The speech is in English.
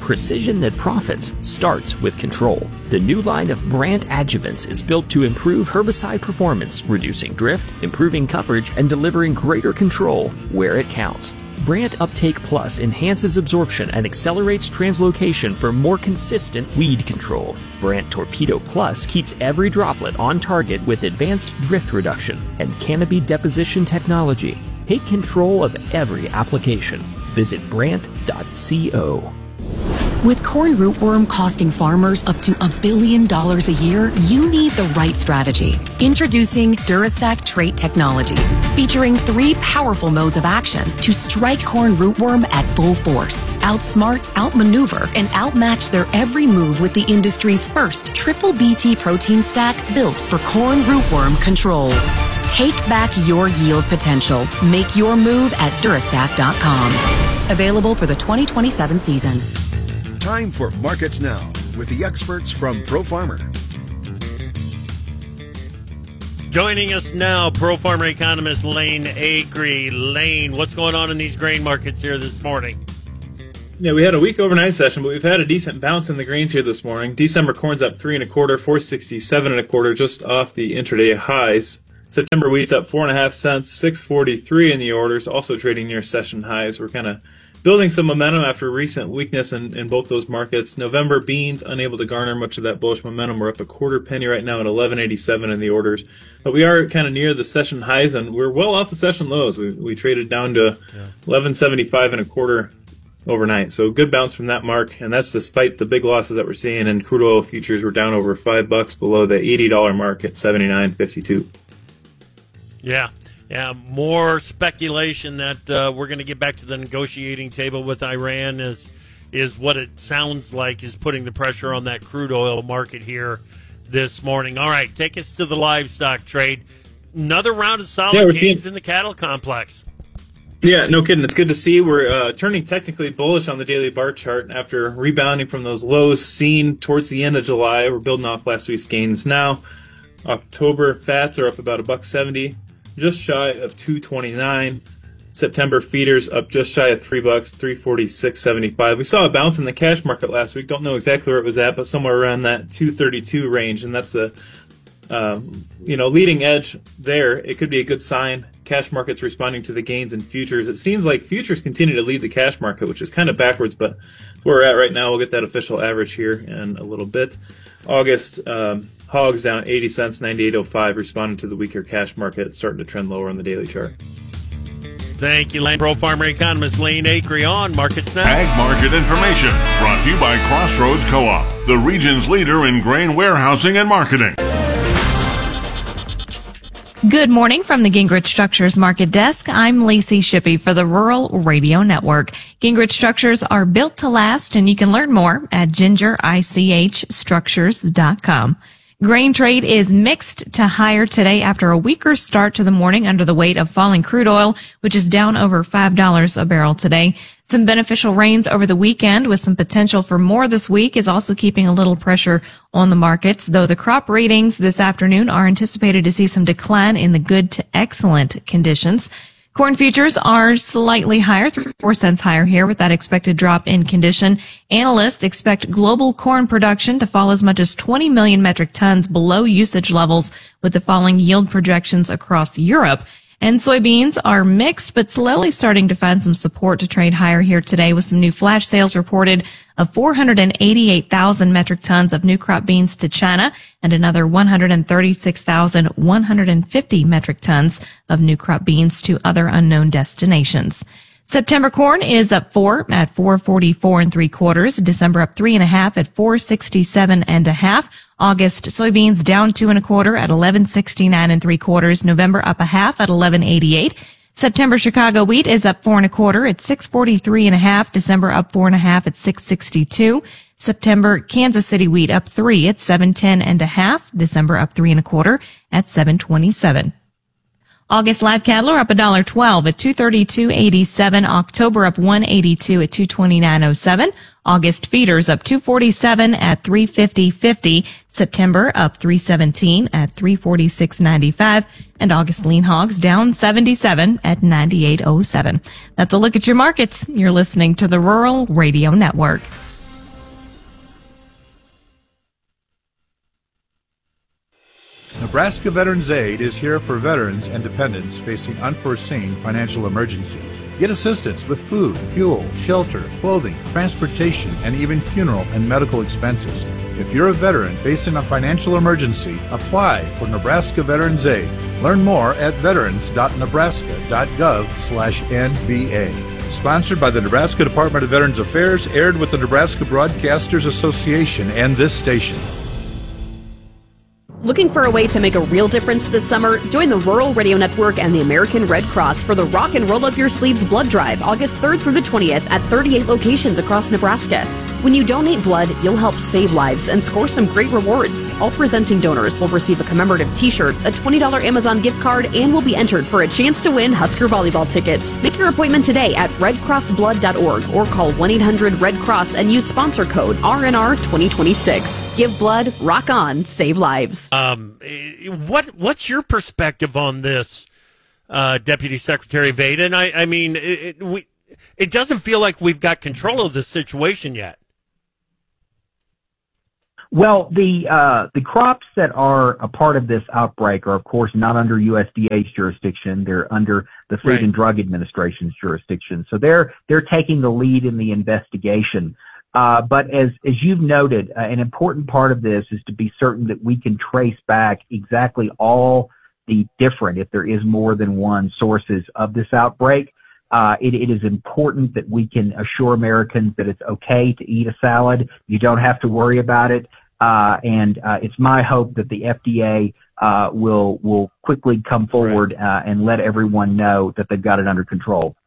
Precision that profits starts with control. The new line of Brandt adjuvants is built to improve herbicide performance, reducing drift, improving coverage, and delivering greater control where it counts. Brandt Uptake Plus enhances absorption and accelerates translocation for more consistent weed control. Brandt Torpedo Plus keeps every droplet on target with advanced drift reduction and canopy deposition technology. Take control of every application. Visit Brandt.co. With corn rootworm costing farmers up to $1 billion a year, you need the right strategy. Introducing Durastack trait technology, featuring 3 powerful modes of action to strike corn rootworm at full force. Outsmart, outmaneuver, and outmatch their every move with the industry's first triple BT protein stack built for corn rootworm control. Take back your yield potential. Make your move at Durastack.com. Available for the 2027 season. Time for Markets Now with the experts from ProFarmer. Joining us now, ProFarmer economist Lane Acree. Lane, what's going on in these grain markets here this morning? Yeah, we had a weak overnight session, but we've had a decent bounce in the grains here this morning. December corn's up 3 1/4, 467 1/4, just off the intraday highs. September wheat's up 4.5 cents, 643 in the orders, also trading near session highs. We're kind of building some momentum after recent weakness in both those markets. November beans unable to garner much of that bullish momentum. We're up a 1/4 penny right now at 11.87 in the orders, but we are kind of near the session highs, and we're well off the session lows. We traded down to 11.75 1/4 overnight, so good bounce from that mark, and that's despite the big losses that we're seeing. And crude oil futures were down over $5 below the $80 mark at 79.52. Yeah, more speculation that we're going to get back to the negotiating table with Iran is what it sounds like is putting the pressure on that crude oil market here this morning. All right, take us to the livestock trade. Another round of solid gains in the cattle complex. Yeah, no kidding. It's good to see. We're turning technically bullish on the daily bar chart after rebounding from those lows seen towards the end of July. We're building off last week's gains now. October fats are up about $1.70. Just shy of $2.29. September feeders up just shy of $3, $3.46.75. We saw a bounce in the cash market last week. Don't know exactly where it was at, but somewhere around that $2.32 range, and that's the leading edge there. It could be a good sign. Cash market's responding to the gains in futures. It seems like futures continue to lead the cash market, which is kind of backwards, but where we're at right now, we'll get that official average here in a little bit. August hogs down 80 cents, 98.05, responding to the weaker cash market, starting to trend lower on the daily chart. Thank you, Lane. ProFarmer economist Lane Acree on Markets Now. Ag market information brought to you by Crossroads Co-op, the region's leader in grain warehousing and marketing. Good morning from the Gingrich Structures Market Desk. I'm Lacey Shippey for the Rural Radio Network. Gingrich Structures are built to last, and you can learn more at gingerichstructures.com. Grain trade is mixed to higher today after a weaker start to the morning under the weight of falling crude oil, which is down over $5 a barrel today. Some beneficial rains over the weekend with some potential for more this week is also keeping a little pressure on the markets, though the crop readings this afternoon are anticipated to see some decline in the good to excellent conditions. Corn futures are slightly higher, 4 cents higher here with that expected drop in condition. Analysts expect global corn production to fall as much as 20 million metric tons below usage levels with the falling yield projections across Europe. And soybeans are mixed, but slowly starting to find some support to trade higher here today with some new flash sales reported of 488,000 metric tons of new crop beans to China and another 136,150 metric tons of new crop beans to other unknown destinations. September corn is up 4 at 444 3/4. December up 3 1/2 at 467 1/2. August soybeans down 2 1/4 at 1169 3/4. November up 1/2 at 1188. September Chicago wheat is up 4 1/4 at 643 1/2. December up 4 1/2 at 662. September Kansas City wheat up 3 at 710 1/2. December up 3 1/4 at 727. August live cattle are up $1.12 at 232.87. October up 182 at 229.07. August feeders up 247 at 350.50. September up 317 at 346.95. And August lean hogs down 77 at 98.07. That's a look at your markets. You're listening to the Rural Radio Network. Nebraska Veterans Aid is here for veterans and dependents facing unforeseen financial emergencies. Get assistance with food, fuel, shelter, clothing, transportation, and even funeral and medical expenses. If you're a veteran facing a financial emergency, apply for Nebraska Veterans Aid. Learn more at veterans.nebraska.gov/NVA. Sponsored by the Nebraska Department of Veterans Affairs, aired with the Nebraska Broadcasters Association and this station. Looking for a way to make a real difference this summer? Join the Rural Radio Network and the American Red Cross for the Rock and Roll Up Your Sleeves Blood Drive, August 3rd through the 20th at 38 locations across Nebraska. When you donate blood, you'll help save lives and score some great rewards. All presenting donors will receive a commemorative t-shirt, a $20 Amazon gift card, and will be entered for a chance to win Husker volleyball tickets. Make your appointment today at redcrossblood.org or call 1-800-RED-CROSS and use sponsor code RNR2026. Give blood, rock on, save lives. What's your perspective on this, Deputy Secretary Vada? And I mean, it doesn't feel like we've got control of the situation yet. Well, the crops that are a part of this outbreak are, of course, not under USDA's jurisdiction. They're under the Food and Drug Administration's jurisdiction. So they're taking the lead in the investigation. But as you've noted, an important part of this is to be certain that we can trace back exactly all the different, if there is more than one, sources of this outbreak. It is important that we can assure Americans that it's okay to eat a salad. You don't have to worry about it. And it's my hope that the FDA will quickly come forward and let everyone know that they've got it under control.